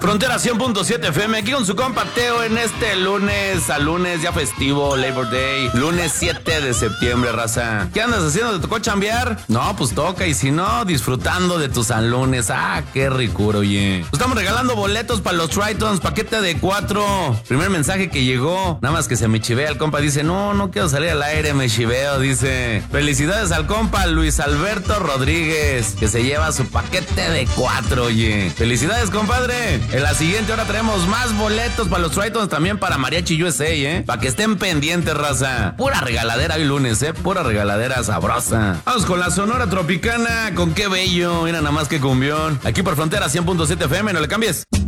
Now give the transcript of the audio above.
Frontera 100.7 FM, aquí con su compa Teo en este lunes ya festivo, Labor Day, lunes 7 de septiembre, raza. ¿Qué andas haciendo? ¿Te tocó chambear? No, pues toca, y si no, disfrutando de tu San Lunes. Ah, qué ricura, oye. Estamos regalando boletos para los Tritons, paquete de 4. Primer mensaje que llegó, nada más que se me chivea el compa, dice, no quiero salir al aire, me chiveo, dice. Felicidades al compa Luis Alberto Rodríguez, que se lleva su paquete de 4, oye. Felicidades, compadre. En la siguiente hora traemos más boletos para los Tritons, también para Mariachi USA, para que estén pendientes, raza. Pura regaladera hoy lunes, pura regaladera sabrosa. Vamos con la Sonora Tropicana, con Qué Bello, mira nada más que cumbión. Aquí por Frontera 100.7 FM, no le cambies.